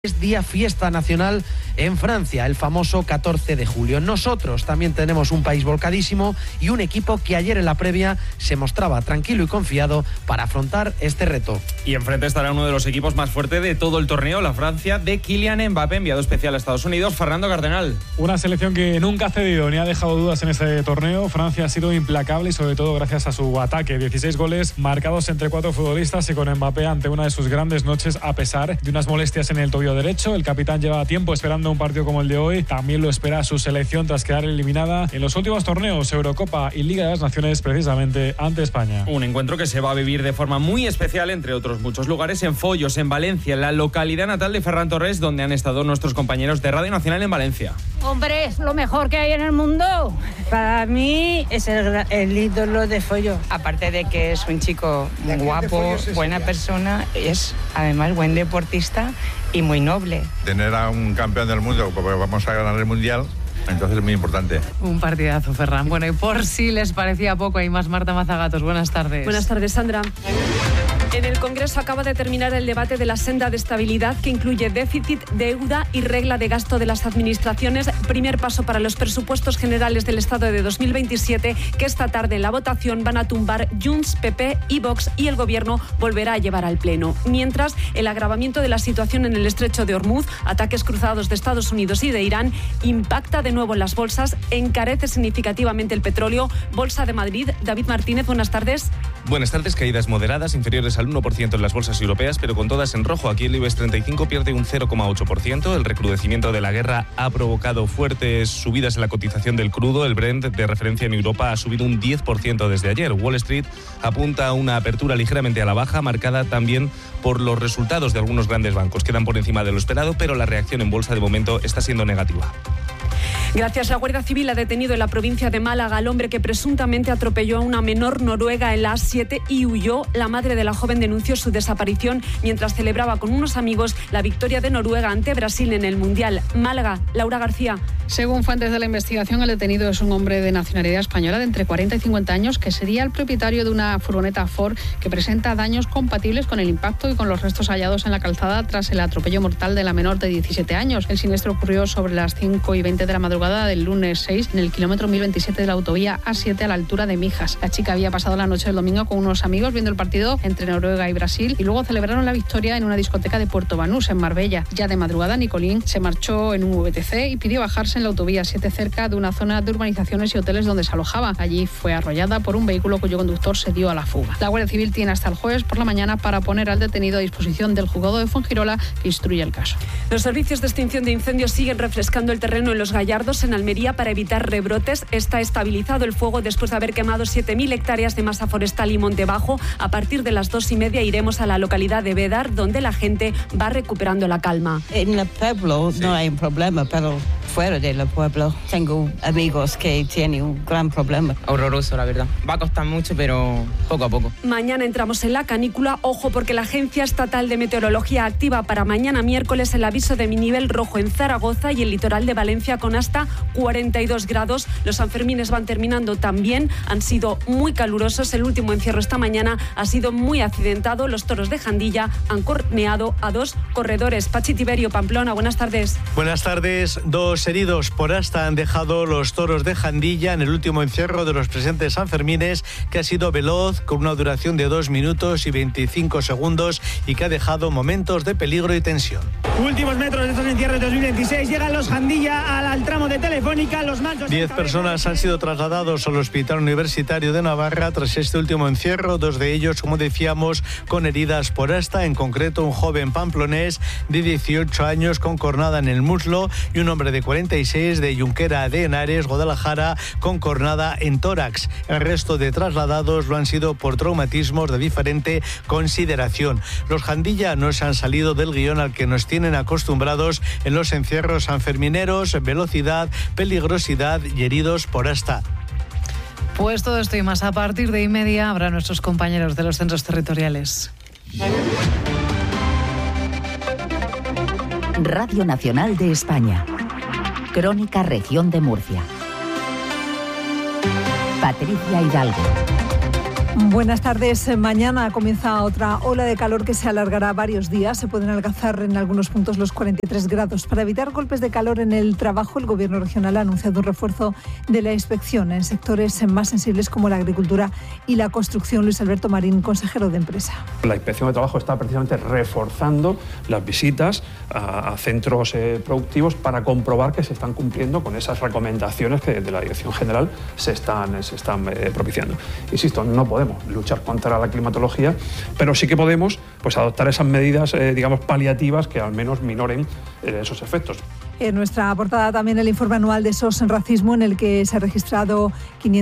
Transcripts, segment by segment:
Es día fiesta nacional en Francia, el famoso 14 de julio. Nosotros también tenemos un país volcadísimo y un equipo que ayer en la previa se mostraba tranquilo y confiado para afrontar este reto. Y enfrente estará uno de los equipos más fuertes de todo el torneo, la Francia de Kylian Mbappé, enviado especial a Estados Unidos, Fernando Cardenal. Una selección que nunca ha cedido ni ha dejado dudas en este torneo. Francia ha sido implacable y sobre todo gracias a su ataque. 16 goles marcados entre 4 futbolistas y con Mbappé ante una de sus grandes noches a pesar de unas molestias en el tobillo derecho. El capitán lleva tiempo esperando un partido como el de hoy. También lo espera su selección tras quedar eliminada en los últimos torneos, Eurocopa y Liga de las Naciones, precisamente ante España. Un encuentro que se va a vivir de forma muy especial, entre otros muchos lugares, en Foyos, en Valencia, en la localidad natal de Ferran Torres, donde han estado nuestros compañeros de Radio Nacional en Valencia. Hombre, es lo mejor que hay en el mundo. Para mí es el ídolo de Foyos. Aparte de que es un chico guapo, buena persona, es además buen deportista y muy noble. Tener a un campeón del mundo, porque vamos a ganar el Mundial, entonces es muy importante. Un partidazo, Ferran. Bueno, y por si les parecía poco, hay más. Marta Mazagatos, buenas tardes. Buenas tardes, Sandra. En el Congreso acaba de terminar el debate de la senda de estabilidad que incluye déficit, deuda y regla de gasto de las administraciones. Primer paso para los presupuestos generales del Estado de 2027 que esta tarde en la votación van a tumbar Junts, PP y Vox y el Gobierno volverá a llevar al Pleno. Mientras, el agravamiento de la situación en el estrecho de Hormuz, ataques cruzados de Estados Unidos y de Irán, impacta de nuevo en las bolsas, encarece significativamente el petróleo. Bolsa de Madrid, David Martínez, buenas tardes. Buenas tardes, caídas moderadas, inferiores al 1% en las bolsas europeas, pero con todas en rojo. Aquí el IBEX 35 pierde un 0,8%. El recrudecimiento de la guerra ha provocado fuertes subidas en la cotización del crudo. El Brent, de referencia en Europa, ha subido un 10% desde ayer. Wall Street apunta a una apertura ligeramente a la baja, marcada también por los resultados de algunos grandes bancos. Quedan por encima de lo esperado, pero la reacción en bolsa de momento está siendo negativa. Gracias. La Guardia Civil ha detenido en la provincia de Málaga al hombre que presuntamente atropelló a una menor noruega en la A7 y huyó. La madre de la joven denunció su desaparición mientras celebraba con unos amigos la victoria de Noruega ante Brasil en el Mundial. Málaga, Laura García. Según fuentes de la investigación, el detenido es un hombre de nacionalidad española de entre 40 y 50 años que sería el propietario de una furgoneta Ford que presenta daños compatibles con el impacto y con los restos hallados en la calzada tras el atropello mortal de la menor de 17 años. El siniestro ocurrió sobre las 5:20 de la madrugada del lunes 6 en el kilómetro 1027 de la autovía A7 a la altura de Mijas. La chica había pasado la noche del domingo con unos amigos viendo el partido entre Noruega y Brasil y luego celebraron la victoria en una discoteca de Puerto Banús, en Marbella. Ya de madrugada, Nicolín se marchó en un VTC y pidió bajarse en la autovía 7 cerca de una zona de urbanizaciones y hoteles donde se alojaba. Allí fue arrollada por un vehículo cuyo conductor se dio a la fuga. La Guardia Civil tiene hasta el jueves por la mañana para poner al detenido a disposición del juzgado de Fuengirola que instruye el caso. Los servicios de extinción de incendios siguen refrescando el terreno en Los Gallardos, en Almería, para evitar rebrotes. Está estabilizado el fuego después de haber quemado 7.000 hectáreas de masa forestal y monte bajo. A partir de las 2:30 iremos a la localidad de Bédar, donde la gente va recuperando la calma. En el pueblo no hay un problema, pero fuera del pueblo tengo amigos que tienen un gran problema. Horroroso, la verdad. Va a costar mucho, pero poco a poco. Mañana entramos en la canícula. Ojo, porque la Agencia Estatal de Meteorología activa para mañana miércoles el aviso de nivel rojo en Zaragoza y el litoral de Valencia con hasta 42 grados. Los Sanfermines van terminando también. Han sido muy calurosos. El último encierro esta mañana ha sido muy accidentado. Los toros de Jandilla han corneado a 2 corredores. Pachi Tiberio, Pamplona, buenas tardes. Buenas tardes. 2 heridos por asta han dejado los toros de Jandilla en el último encierro de los presentes Sanfermines, que ha sido veloz, con una duración de 2 minutos y 25 segundos y que ha dejado momentos de peligro y tensión. Últimos metros de estos encierros de 2026. Llegan los Jandilla al tramo de Telefónica. Los machos 10 personas han sido trasladados al Hospital Universitario de Navarra tras este último encierro, 2 de ellos, como decíamos, con heridas por asta, en concreto un joven pamplonés de 18 años con cornada en el muslo y un hombre de 46 de Junquera de Henares, Guadalajara, con cornada en tórax. El resto de trasladados lo han sido por traumatismos de diferente consideración. Los Jandilla no se han salido del guión al que nos tienen acostumbrados en los encierros sanfermineros: velocidad, peligrosidad y heridos por asta. Pues todo esto y más a partir de 1:30 habrá nuestros compañeros de los centros territoriales. Radio Nacional de España. Crónica Región de Murcia. Patricia Hidalgo. Buenas tardes. Mañana comienza otra ola de calor que se alargará varios días. Se pueden alcanzar en algunos puntos los 43 grados. Para evitar golpes de calor en el trabajo, el Gobierno regional ha anunciado un refuerzo de la inspección en sectores más sensibles como la agricultura y la construcción. Luis Alberto Marín, consejero de Empresa. La Inspección de Trabajo está precisamente reforzando las visitas a centros productivos para comprobar que se están cumpliendo con esas recomendaciones que desde la Dirección General se están propiciando. Insisto, no podemos luchar contra la climatología, pero sí que podemos adoptar esas medidas, paliativas que al menos minoren esos efectos. En nuestra portada también el informe anual de SOS en Racismo, en el que se han registrado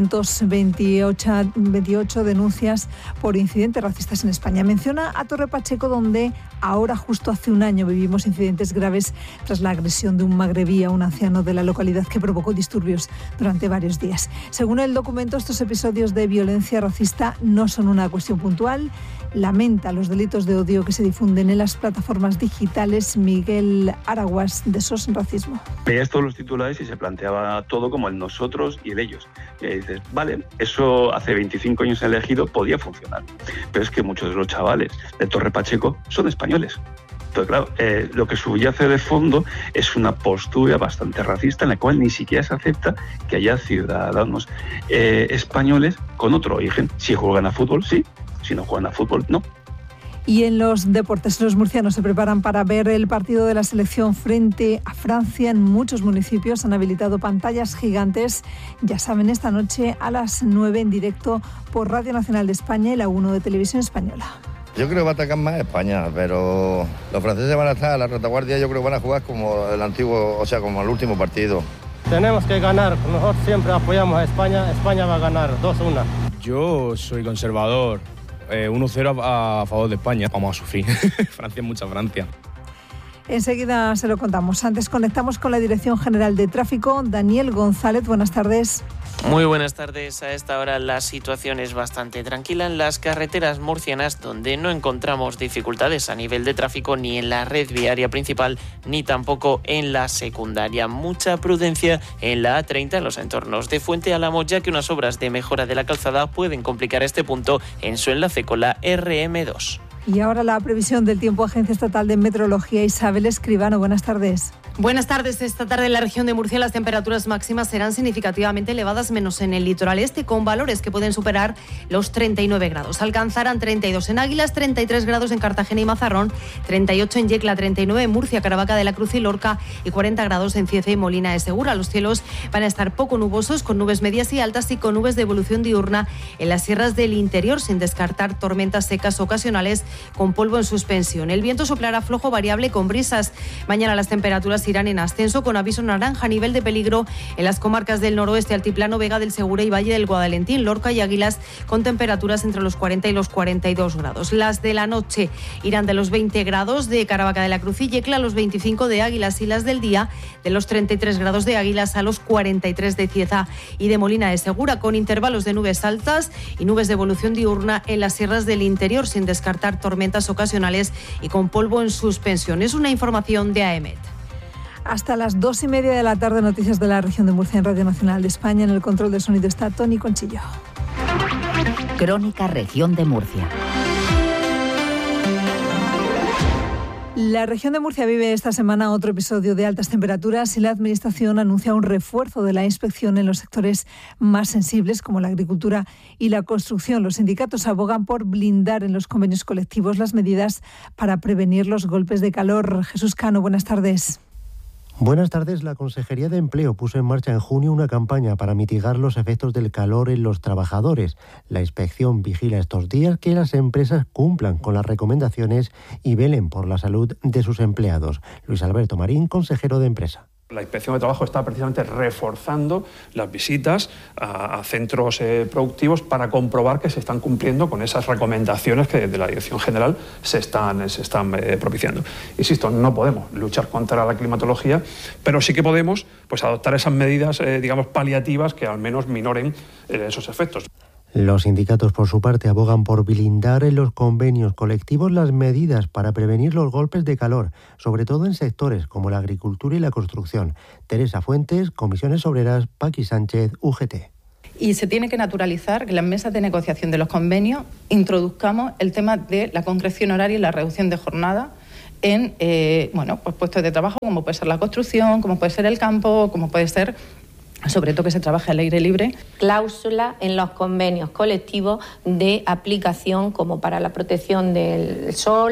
528 denuncias por incidentes racistas en España. Menciona a Torre Pacheco, donde ahora, justo hace un año, vivimos incidentes graves tras la agresión de un magrebí a un anciano de la localidad que provocó disturbios durante varios días. Según el documento, estos episodios de violencia racista no son una cuestión puntual. Lamenta los delitos de odio que se difunden en las plataformas digitales. Miguel Araguas, de SOS en Racismo. Veías todos los titulares y se planteaba todo como el nosotros y el ellos. Y dices, vale, eso hace 25 años elegido podía funcionar. Pero es que muchos de los chavales de Torre Pacheco son españoles. Entonces, claro, lo que subyace de fondo es una postura bastante racista en la cual ni siquiera se acepta que haya ciudadanos españoles con otro origen. Si juegan a fútbol, sí. Si no juegan a fútbol, no. Y en los deportes, los murcianos se preparan para ver el partido de la selección frente a Francia. En muchos municipios han habilitado pantallas gigantes. Ya saben, esta noche a las 9 en directo por Radio Nacional de España y la 1 de Televisión Española. Yo creo que va a atacar más España, pero los franceses van a estar a la retaguardia. Yo creo que van a jugar como el antiguo, como el último partido. Tenemos que ganar. Nosotros siempre apoyamos a España. España va a ganar 2-1. Yo soy conservador. 1-0 a favor de España. Vamos a sufrir. Francia, mucha Francia. Enseguida se lo contamos. Antes conectamos con la Dirección General de Tráfico. Daniel González, buenas tardes. Muy buenas tardes. A esta hora la situación es bastante tranquila en las carreteras murcianas, donde no encontramos dificultades a nivel de tráfico ni en la red viaria principal ni tampoco en la secundaria. Mucha prudencia en la A30 en los entornos de Fuente Álamo, ya que unas obras de mejora de la calzada pueden complicar este punto en su enlace con la RM2. Y ahora la previsión del tiempo. Agencia Estatal de Meteorología, Isabel Escribano, buenas tardes. Buenas tardes. Esta tarde en la región de Murcia las temperaturas máximas serán significativamente elevadas, menos en el litoral este, con valores que pueden superar los 39 grados. Alcanzarán 32 en Águilas, 33 grados en Cartagena y Mazarrón, 38 en Yecla, 39 en Murcia, Caravaca de la Cruz y Lorca y 40 grados en Cieza y Molina de Segura. Los cielos van a estar poco nubosos, con nubes medias y altas y con nubes de evolución diurna en las sierras del interior, sin descartar tormentas secas ocasionales con polvo en suspensión. El viento soplará flojo variable con brisas. Mañana las temperaturas irán en ascenso, con aviso naranja a nivel de peligro en las comarcas del noroeste, Altiplano, Vega del Segura y Valle del Guadalentín, Lorca y Águilas, con temperaturas entre los 40 y los 42 grados. Las de la noche irán de los 20 grados de Caravaca de la Cruz y Yecla a los 25 de Águilas, y las del día de los 33 grados de Águilas a los 43 de Cieza y de Molina de Segura, con intervalos de nubes altas y nubes de evolución diurna en las sierras del interior, sin descartar tormentas ocasionales y con polvo en suspensión. Es una información de AEMET. Hasta las 2:30 de la tarde, noticias de la región de Murcia en Radio Nacional de España. En el control de sonido está Tony Conchillo. Crónica Región de Murcia. La región de Murcia vive esta semana otro episodio de altas temperaturas y la Administración anuncia un refuerzo de la inspección en los sectores más sensibles, como la agricultura y la construcción. Los sindicatos abogan por blindar en los convenios colectivos las medidas para prevenir los golpes de calor. Jesús Cano, buenas tardes. Buenas tardes. La Consejería de Empleo puso en marcha en junio una campaña para mitigar los efectos del calor en los trabajadores. La inspección vigila estos días que las empresas cumplan con las recomendaciones y velen por la salud de sus empleados. Luis Alberto Marín, consejero de Empresa. La Inspección de Trabajo está precisamente reforzando las visitas a centros productivos para comprobar que se están cumpliendo con esas recomendaciones que desde la Dirección General se están propiciando. Insisto, no podemos luchar contra la climatología, pero sí que podemos adoptar esas medidas, paliativas que al menos minoren esos efectos. Los sindicatos, por su parte, abogan por blindar en los convenios colectivos las medidas para prevenir los golpes de calor, sobre todo en sectores como la agricultura y la construcción. Teresa Fuentes, Comisiones Obreras, Paqui Sánchez, UGT. y se tiene que naturalizar que en las mesas de negociación de los convenios introduzcamos el tema de la concreción horaria y la reducción de jornada en pues puestos de trabajo, como puede ser la construcción, como puede ser el campo, como puede ser, sobre todo, que se trabaje al aire libre. Cláusula en los convenios colectivos de aplicación, como para la protección del sol,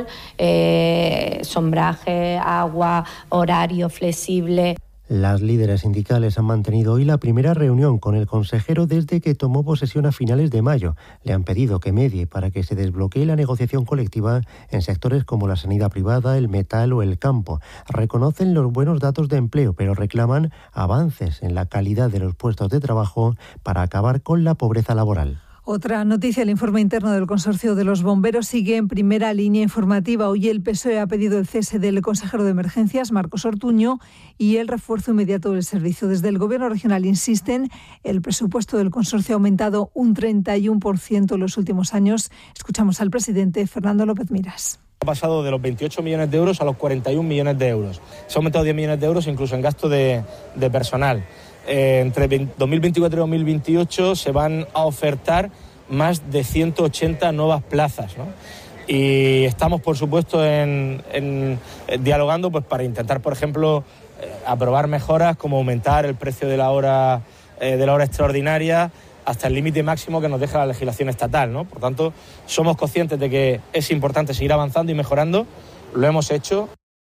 sombraje, agua, horario flexible. Las líderes sindicales han mantenido hoy la primera reunión con el consejero desde que tomó posesión a finales de mayo. Le han pedido que medie para que se desbloquee la negociación colectiva en sectores como la sanidad privada, el metal o el campo. Reconocen los buenos datos de empleo, pero reclaman avances en la calidad de los puestos de trabajo para acabar con la pobreza laboral. Otra noticia, el informe interno del Consorcio de los Bomberos sigue en primera línea informativa. Hoy el PSOE ha pedido el cese del consejero de Emergencias, Marcos Ortuño, y el refuerzo inmediato del servicio. Desde el Gobierno regional insisten, el presupuesto del consorcio ha aumentado un 31% en los últimos años. Escuchamos al presidente Fernando López Miras. Ha pasado de los 28 millones de euros a los 41 millones de euros. Se ha aumentado 10 millones de euros incluso en gasto de personal. Entre 2024 y 2028 se van a ofertar más de 180 nuevas plazas, ¿no? Y estamos, por supuesto, dialogando pues, para intentar, por ejemplo, aprobar mejoras como aumentar el precio de la hora extraordinaria hasta el límite máximo que nos deja la legislación estatal, ¿no? Por tanto, somos conscientes de que es importante seguir avanzando y mejorando. Lo hemos hecho.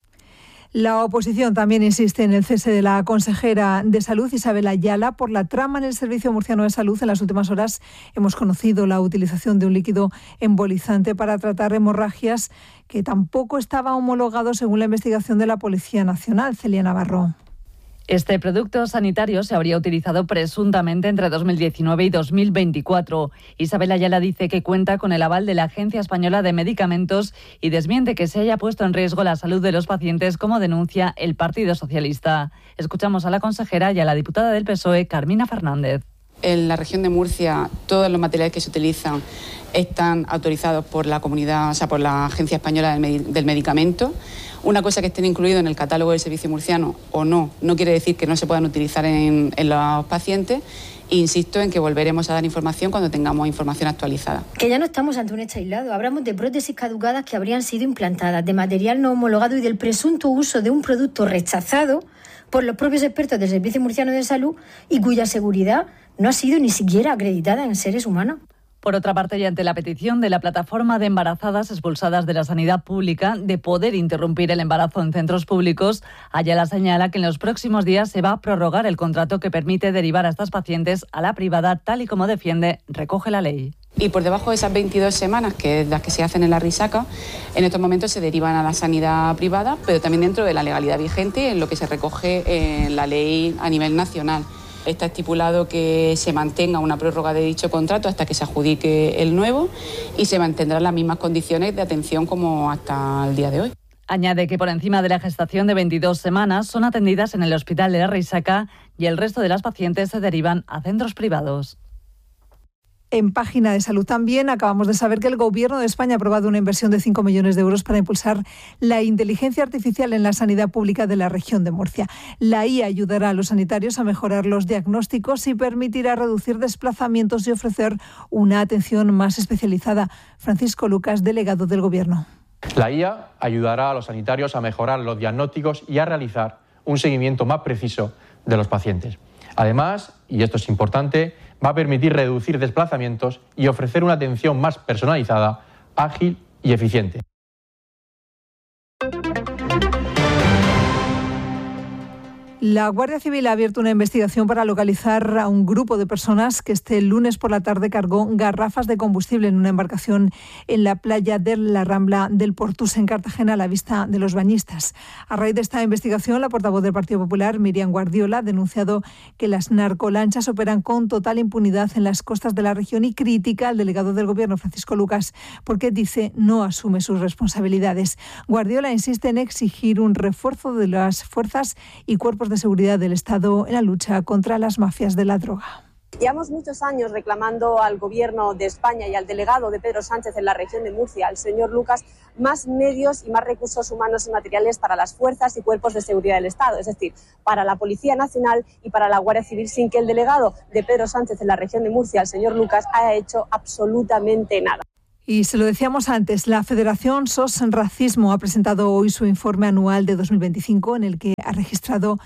La oposición también insiste en el cese de la consejera de Salud, Isabel Ayala, por la trama en el Servicio Murciano de Salud. En las últimas horas hemos conocido la utilización de un líquido embolizante para tratar hemorragias que tampoco estaba homologado según la investigación de la Policía Nacional. Celia Navarro. Este producto sanitario se habría utilizado presuntamente entre 2019 y 2024. Isabel Ayala dice que cuenta con el aval de la Agencia Española de Medicamentos y desmiente que se haya puesto en riesgo la salud de los pacientes, como denuncia el Partido Socialista. Escuchamos a la consejera y a la diputada del PSOE, Carmina Fernández. En la región de Murcia, todos los materiales que se utilizan están autorizados por la comunidad, por la Agencia Española del Medicamento. Una cosa que estén incluidos en el catálogo del servicio murciano o no quiere decir que no se puedan utilizar en los pacientes. Insisto en que volveremos a dar información cuando tengamos información actualizada. Que ya no estamos ante un hecho aislado. Hablamos de prótesis caducadas que habrían sido implantadas, de material no homologado y del presunto uso de un producto rechazado por los propios expertos del Servicio Murciano de Salud y cuya seguridad no ha sido ni siquiera acreditada en seres humanos. Por otra parte, y ante la petición de la plataforma de embarazadas expulsadas de la sanidad pública de poder interrumpir el embarazo en centros públicos, Ayala señala que en los próximos días se va a prorrogar el contrato que permite derivar a estas pacientes a la privada, tal y como defiende, recoge la ley. Y por debajo de esas 22 semanas, que es las que se hacen en la risaca, en estos momentos se derivan a la sanidad privada, pero también dentro de la legalidad vigente, en lo que se recoge en la ley a nivel nacional. Está estipulado que se mantenga una prórroga de dicho contrato hasta que se adjudique el nuevo y se mantendrán las mismas condiciones de atención como hasta el día de hoy. Añade que por encima de la gestación de 22 semanas son atendidas en el Hospital de la Risaca y el resto de las pacientes se derivan a centros privados. En página de salud también acabamos de saber que el Gobierno de España ha aprobado una inversión de 5 millones de euros para impulsar la inteligencia artificial en la sanidad pública de la región de Murcia. La IA ayudará a los sanitarios a mejorar los diagnósticos y permitirá reducir desplazamientos y ofrecer una atención más especializada. Francisco Lucas, delegado del Gobierno. La IA ayudará a los sanitarios a mejorar los diagnósticos y a realizar un seguimiento más preciso de los pacientes. Además, y esto es importante, va a permitir reducir desplazamientos y ofrecer una atención más personalizada, ágil y eficiente. La Guardia Civil ha abierto una investigación para localizar a un grupo de personas que este lunes por la tarde cargó garrafas de combustible en una embarcación en la playa de la Rambla del Portús, en Cartagena, a la vista de los bañistas. A raíz de esta investigación, la portavoz del Partido Popular, Miriam Guardiola, ha denunciado que las narcolanchas operan con total impunidad en las costas de la región y critica al delegado del Gobierno, Francisco Lucas, porque dice no asume sus responsabilidades. Guardiola insiste en exigir un refuerzo de las fuerzas y cuerpos de seguridad del Estado en la lucha contra las mafias de la droga. Llevamos muchos años reclamando al Gobierno de España y al delegado de Pedro Sánchez en la región de Murcia, al señor Lucas, más medios y más recursos humanos y materiales para las fuerzas y cuerpos de seguridad del Estado, es decir, para la Policía Nacional y para la Guardia Civil, sin que el delegado de Pedro Sánchez en la región de Murcia, el señor Lucas, haya hecho absolutamente nada. Y se lo decíamos antes, la Federación SOS Racismo ha presentado hoy su informe anual de 2025 en el que ha registrado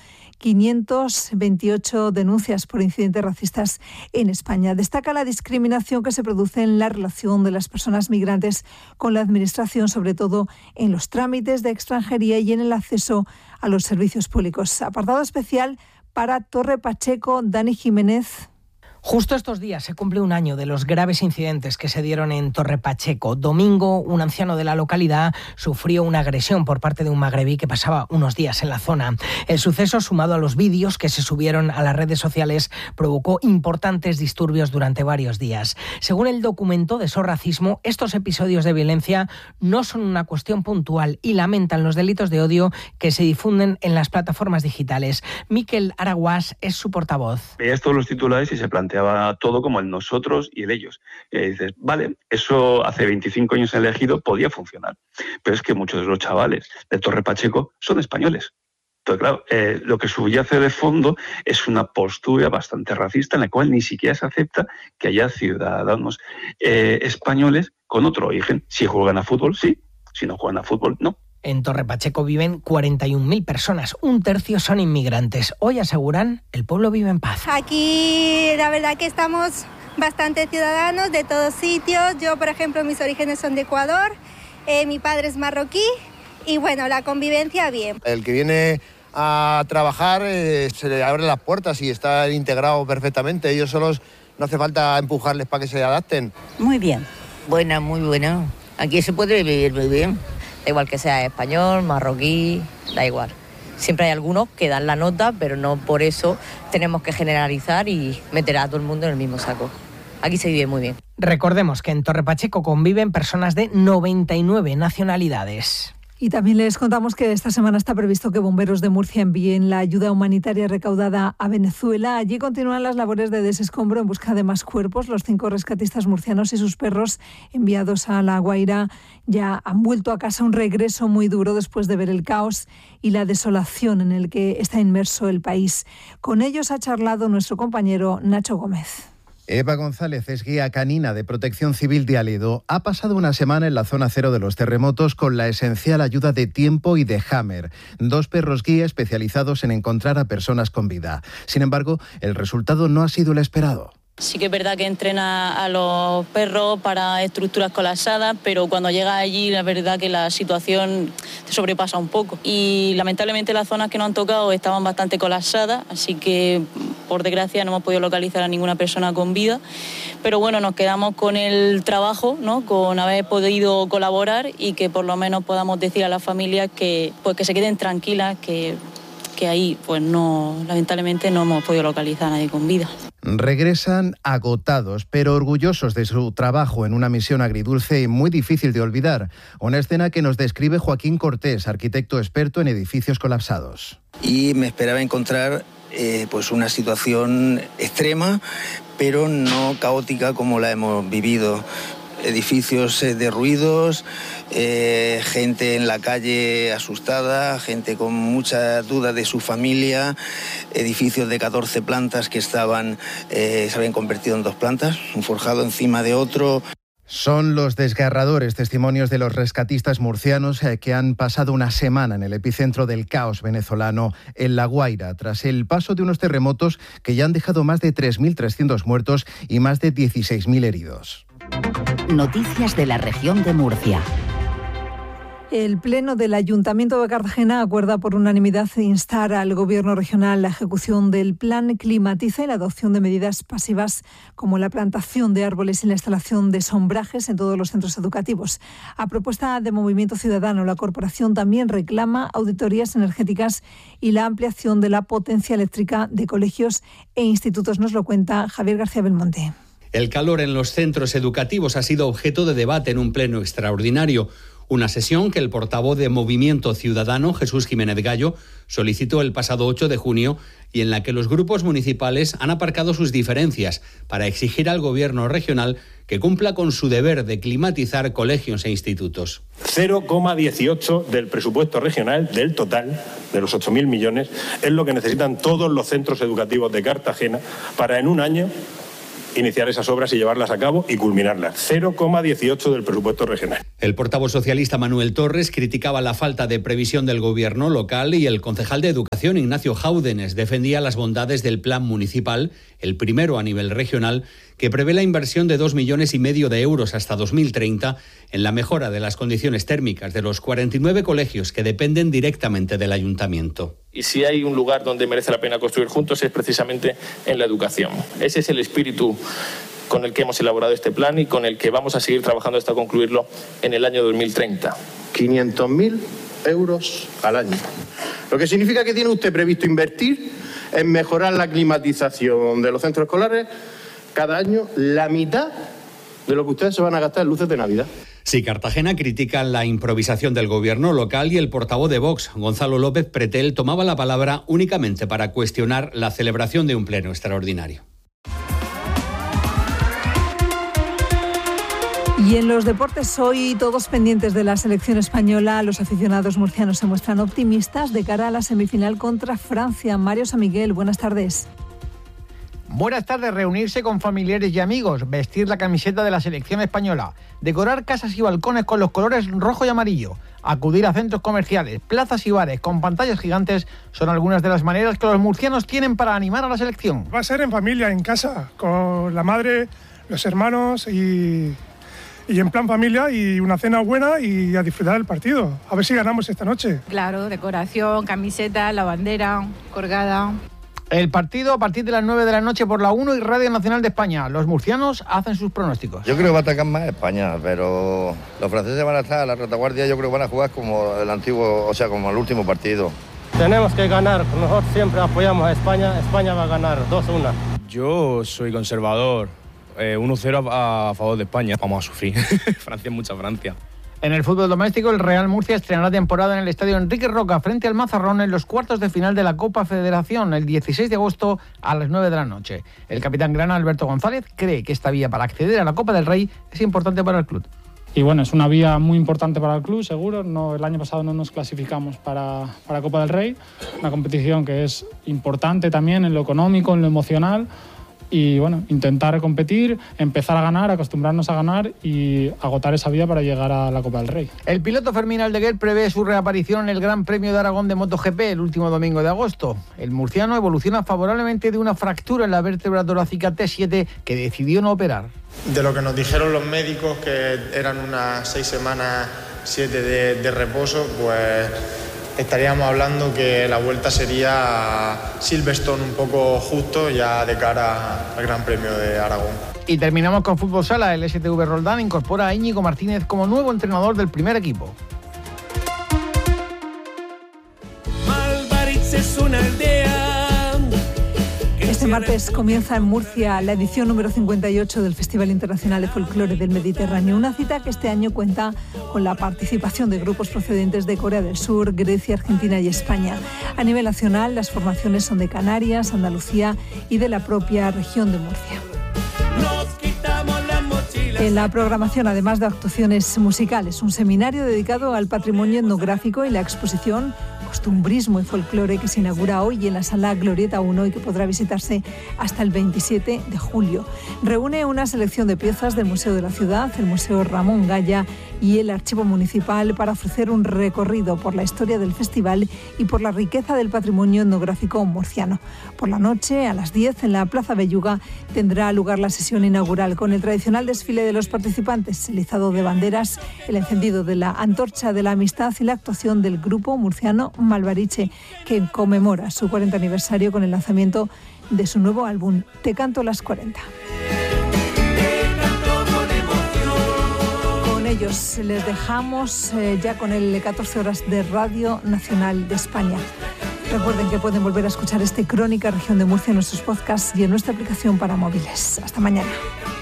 528 denuncias por incidentes racistas en España. Destaca la discriminación que se produce en la relación de las personas migrantes con la Administración, sobre todo en los trámites de extranjería y en el acceso a los servicios públicos. Apartado especial para Torre Pacheco, Dani Jiménez. Justo estos días se cumple un año de los graves incidentes que se dieron en Torre Pacheco. Domingo, un anciano de la localidad sufrió una agresión por parte de un magrebí que pasaba unos días en la zona. El suceso, sumado a los vídeos que se subieron a las redes sociales, provocó importantes disturbios durante varios días. Según el documento de SOS Racismo, estos episodios de violencia no son una cuestión puntual y lamentan los delitos de odio que se difunden en las plataformas digitales. Miquel Araguás es su portavoz. Veías todos los titulares y se planteaba todo como el nosotros y el ellos. Dices, vale, eso hace 25 años en el Ejido podía funcionar, pero es que muchos de los chavales de Torre Pacheco son españoles. Entonces, claro, lo que subyace de fondo es una postura bastante racista en la cual ni siquiera se acepta que haya ciudadanos españoles con otro origen. Si juegan a fútbol, sí. Si no juegan a fútbol, no. En Torre Pacheco viven 41.000 personas, un tercio son inmigrantes. Hoy aseguran, el pueblo vive en paz. Aquí la verdad que estamos bastante ciudadanos de todos sitios. Yo, por ejemplo, mis orígenes son de Ecuador, mi padre es marroquí y bueno, la convivencia bien. El que viene a trabajar se le abren las puertas y está integrado perfectamente. Ellos solos no hace falta empujarles para que se adapten. Muy bien, buena, muy buena. Aquí se puede vivir muy bien. Da igual que sea español, marroquí, da igual. Siempre hay algunos que dan la nota, pero no por eso tenemos que generalizar y meter a todo el mundo en el mismo saco. Aquí se vive muy bien. Recordemos que en Torre Pacheco conviven personas de 99 nacionalidades. Y también les contamos que esta semana está previsto que bomberos de Murcia envíen la ayuda humanitaria recaudada a Venezuela. Allí continúan las labores de desescombro en busca de más cuerpos. Los 5 rescatistas murcianos y sus perros enviados a La Guaira ya han vuelto a casa, un regreso muy duro después de ver el caos y la desolación en el que está inmerso el país. Con ellos ha charlado nuestro compañero Nacho Gómez. Eva González es guía canina de Protección Civil de Aledo. Ha pasado una semana en la zona cero de los terremotos con la esencial ayuda de Tiempo y de Hammer, 2 perros guía especializados en encontrar a personas con vida. Sin embargo, el resultado no ha sido el esperado. Sí que es verdad que entrena a los perros para estructuras colapsadas, pero cuando llega allí la verdad que la situación te sobrepasa un poco. Y lamentablemente las zonas que nos han tocado estaban bastante colapsadas, así que por desgracia no hemos podido localizar a ninguna persona con vida. Pero bueno, nos quedamos con el trabajo, ¿no? Con haber podido colaborar y que por lo menos podamos decir a las familias que se queden tranquilas, que ahí pues no, lamentablemente no hemos podido localizar a nadie con vida. Regresan agotados, pero orgullosos de su trabajo en una misión agridulce y muy difícil de olvidar. Una escena que nos describe Joaquín Cortés, arquitecto experto en edificios colapsados. Y me esperaba encontrar pues una situación extrema, pero no caótica como la hemos vivido. Edificios derruidos, gente en la calle asustada, gente con mucha duda de su familia, edificios de 14 plantas que se habían convertido en 2 plantas, un forjado encima de otro. Son los desgarradores testimonios de los rescatistas murcianos que han pasado una semana en el epicentro del caos venezolano, en La Guaira, tras el paso de unos terremotos que ya han dejado más de 3.300 muertos y más de 16.000 heridos. Noticias de la región de Murcia. El Pleno del Ayuntamiento de Cartagena acuerda por unanimidad instar al Gobierno regional la ejecución del Plan Climatiza y la adopción de medidas pasivas como la plantación de árboles y la instalación de sombrajes en todos los centros educativos. A propuesta de Movimiento Ciudadano, la corporación también reclama auditorías energéticas y la ampliación de la potencia eléctrica de colegios e institutos. Nos lo cuenta Javier García Belmonte. El calor en los centros educativos ha sido objeto de debate en un pleno extraordinario. Una sesión que el portavoz de Movimiento Ciudadano, Jesús Jiménez Gallo, solicitó el pasado 8 de junio y en la que los grupos municipales han aparcado sus diferencias para exigir al gobierno regional que cumpla con su deber de climatizar colegios e institutos. 0,18 del presupuesto regional, del total, de los 8.000 millones, es lo que necesitan todos los centros educativos de Cartagena para en un año iniciar esas obras y llevarlas a cabo y culminarlas. 0,18 del presupuesto regional. El portavoz socialista Manuel Torres criticaba la falta de previsión del gobierno local y el concejal de Educación Ignacio Jáudenes defendía las bondades del plan municipal, el primero a nivel regional, que prevé la inversión de 2,5 millones de euros hasta 2030 en la mejora de las condiciones térmicas de los 49 colegios que dependen directamente del ayuntamiento. Y si hay un lugar donde merece la pena construir juntos es precisamente en la educación. Ese es el espíritu con el que hemos elaborado este plan y con el que vamos a seguir trabajando hasta concluirlo en el año 2030. 500.000 euros al año. Lo que significa que tiene usted previsto invertir en mejorar la climatización de los centros escolares cada año la mitad de lo que ustedes se van a gastar en luces de Navidad. Sí, Cartagena critica la improvisación del gobierno local y el portavoz de Vox, Gonzalo López Pretel, tomaba la palabra únicamente para cuestionar la celebración de un pleno extraordinario. Y en los deportes hoy, todos pendientes de la selección española, los aficionados murcianos se muestran optimistas de cara a la semifinal contra Francia. Mario San Miguel, buenas tardes. Buenas tardes, reunirse con familiares y amigos, vestir la camiseta de la selección española, decorar casas y balcones con los colores rojo y amarillo, acudir a centros comerciales, plazas y bares con pantallas gigantes son algunas de las maneras que los murcianos tienen para animar a la selección. Va a ser en familia, en casa, con la madre, los hermanos y en plan familia y una cena buena y a disfrutar del partido. A ver si ganamos esta noche. Claro, decoración, camiseta, la bandera colgada. El partido a partir de las 9 de la noche por la 1 y Radio Nacional de España. Los murcianos hacen sus pronósticos. Yo creo que va a atacar más España, pero los franceses van a estar a la retaguardia. Yo creo que van a jugar como el antiguo, o sea, como el último partido. Tenemos que ganar. Nosotros siempre apoyamos a España. España va a ganar 2-1. Yo soy conservador. 1-0 a favor de España. Vamos a sufrir. Francia, mucha Francia. En el fútbol doméstico, el Real Murcia estrenará temporada en el estadio Enrique Roca frente al Mazarrón en los cuartos de final de la Copa Federación el 16 de agosto a las 9 de la noche. El capitán grana Alberto González cree que esta vía para acceder a la Copa del Rey es importante para el club. Y bueno, es una vía muy importante para el club, seguro. El año pasado no nos clasificamos para Copa del Rey, una competición que es importante también en lo económico, en lo emocional. Y bueno, intentar competir, empezar a ganar, acostumbrarnos a ganar y agotar esa vía para llegar a la Copa del Rey. El piloto Fermín Aldeguer prevé su reaparición en el Gran Premio de Aragón de MotoGP el último domingo de agosto. El murciano evoluciona favorablemente de una fractura en la vértebra torácica T7 que decidió no operar. De lo que nos dijeron los médicos, que eran unas 6 semanas, 7 de reposo, pues estaríamos hablando que la vuelta sería Silverstone un poco justo ya de cara al Gran Premio de Aragón. Y terminamos con fútbol sala. El STV Roldán incorpora a Íñigo Martínez como nuevo entrenador del primer equipo. Malvarich es una aldea. Este martes comienza en Murcia la edición número 58 del Festival Internacional de Folclore del Mediterráneo, una cita que este año cuenta con la participación de grupos procedentes de Corea del Sur, Grecia, Argentina y España. A nivel nacional, las formaciones son de Canarias, Andalucía y de la propia región de Murcia. En la programación, además de actuaciones musicales, un seminario dedicado al patrimonio etnográfico y la exposición Costumbrismo y Folclore que se inaugura hoy en la Sala Glorieta 1 y que podrá visitarse hasta el 27 de julio. Reúne una selección de piezas del Museo de la Ciudad, el Museo Ramón Gaya y el Archivo Municipal para ofrecer un recorrido por la historia del festival y por la riqueza del patrimonio etnográfico murciano. Por la noche, a las 10, en la Plaza Belluga, tendrá lugar la sesión inaugural con el tradicional desfile de los participantes, el izado de banderas, el encendido de la antorcha de la amistad y la actuación del grupo murciano Malvariche, que conmemora su 40 aniversario con el lanzamiento de su nuevo álbum Te canto las 40. Con ellos les dejamos ya con el 14 horas de Radio Nacional de España. Recuerden que pueden volver a escuchar este Crónica Región de Murcia en nuestros podcasts y en nuestra aplicación para móviles. Hasta mañana.